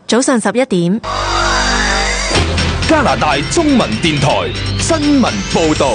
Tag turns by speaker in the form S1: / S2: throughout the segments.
S1: 早上11點，
S2: 加拿大中文電台新聞報道。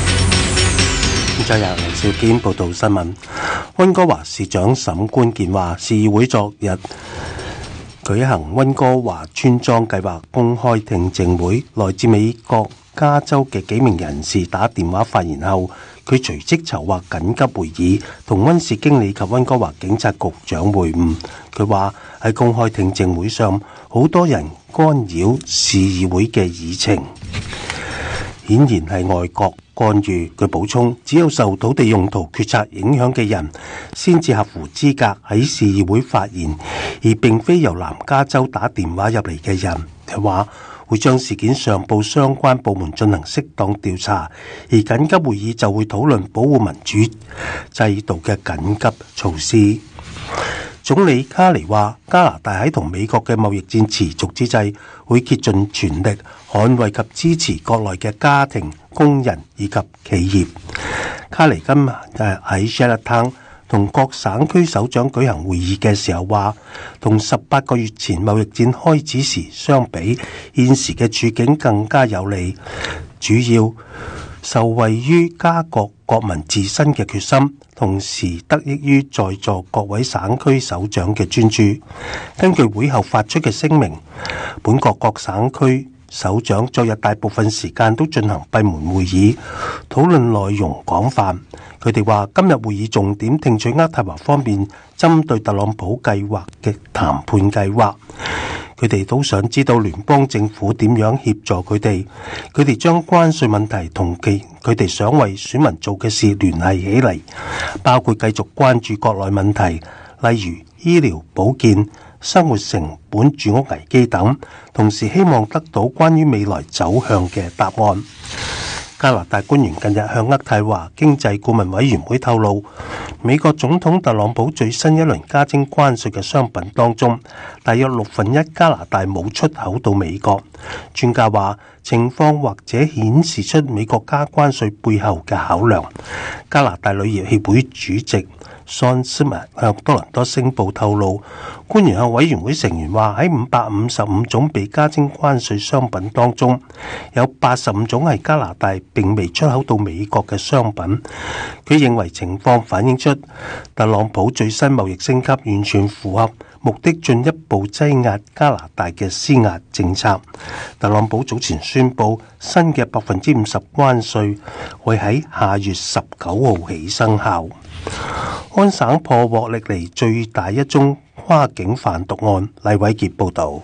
S3: 再由黎兆堅報道新聞。溫哥華市長沈冠健話，市議會昨日舉行溫哥華村莊計劃公開聽證會，來自美國加州嘅幾名人士打電話發言後，佢隨即籌劃緊急會議，同溫市經理及溫哥華警察局長會晤。佢話喺公開聽證會上，好多人干擾市議會嘅議程，顯然係外國干預。佢補充，只有受土地用途決策影響嘅人先至合乎資格喺市議會發言，而並非由南加州打電話入嚟嘅人。佢話會將事件上報相關部門進行適當調查，而緊急會議就會討論保護民主制度嘅緊急措施。總理卡尼話，加拿大喺同美國嘅貿易戰持續之際，會竭盡全力捍衛及支持國內嘅家庭、工人以及企業。卡尼今日喺 Charlottetown 同各省區首長舉行會議嘅時候話，同18個月前貿易戰開始時相比，現時嘅處境更加有利，主要受惠於加國國民自身嘅決心，同時得益於在座各位省區首長嘅專注。根據會後發出嘅聲明，本國各省區首長昨日大部分時間都進行閉門會議，討論內容廣泛。佢哋話今日會議重點聽取渥太華方面針對特朗普計劃嘅談判計劃。佢哋都想知道聯邦政府點樣協助佢哋。佢哋將關稅問題同佢哋想為選民做嘅事聯繫起嚟，包括繼續關注國內問題，例如醫療保健、生活成本、住屋危機等，同時希望得到關於未來走向嘅答案。加拿大官員近日向渥太華經濟顧問委員會透露，美國總統特朗普最新一輪加徵關稅嘅商品當中，大約1/6加拿大冇出口到美國。專家話，情況或者顯示出美國加關稅背後嘅考量。加拿大旅遊協會主席Sean Smith 向多倫多星報透露，官員向委員會成員話，喺555種被加徵關稅商品當中，有85種係加拿大並未出口到美國嘅商品。佢認為情況反映出特朗普最新貿易升級完全符合目的進一步擠壓加拿大嘅施壓政策。特朗普早前宣布新嘅50%關稅會喺下月19號起生效。安省破獲歷嚟最大一宗跨境販毒案。黎偉傑報導。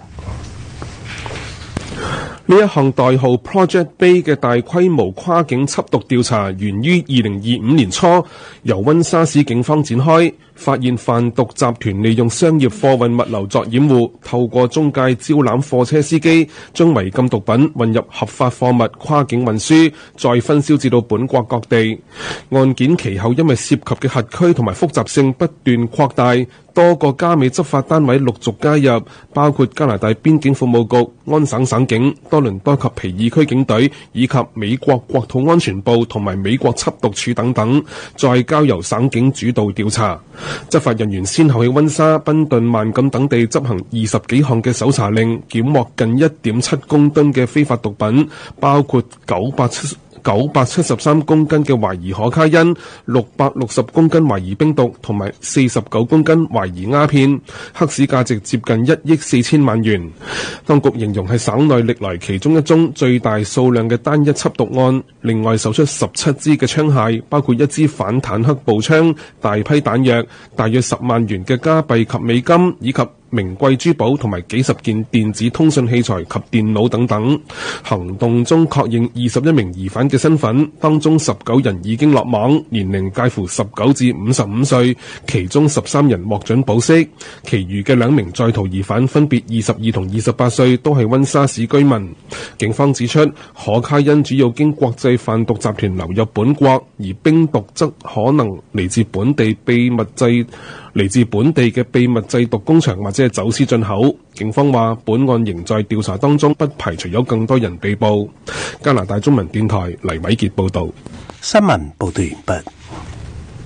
S4: 呢一項代號 Project Bay 嘅大規模跨境緝毒調查，源於2025年初由溫莎市警方展開，發現販毒集團利用商業貨運物流作掩護，透過中介招攬貨車司機，將違禁毒品運入合法貨物跨境運輸，再分銷至到本國各地。案件其後因為涉及嘅轄區同埋複雜性不斷擴大，多個加美執法單位陸續加入，包括加拿大邊境服務局、安省省警、多倫多及皮爾區警隊，以及美國國土安全部同埋美國緝毒處等等，再交由省警主導調查。執法人員先後喺溫莎、賓頓、萬錦等地執行20幾項嘅搜查令，檢獲近 1.7 公噸嘅非法毒品，包括973公斤嘅懷疑可卡因、660公斤懷疑冰毒同埋49公斤懷疑鴉片，黑市價值接近1億4千萬元。當局形容係省內歷來其中一宗最大數量嘅單一緝毒案。另外搜出17支嘅槍械，包括1支反坦克步槍、大批彈藥、大約10萬元嘅加幣及美金，以及名貴珠寶同埋幾十件電子通訊器材及電腦等等。行動中確認21名疑犯嘅身份，當中19人已經落網，年齡介乎19至55歲，其中13人獲准保釋，其餘嘅2名在逃疑犯分別22同28歲，都係溫莎市居民。警方指出，可卡因主要經國際販毒集團流入本國，而冰毒則可能嚟自本地嘅秘密製毒工場或者係走私進口。警方話本案仍在調查當中，不排除有更多人被捕。加拿大中文電台黎偉傑報導。
S3: 新聞報導完畢。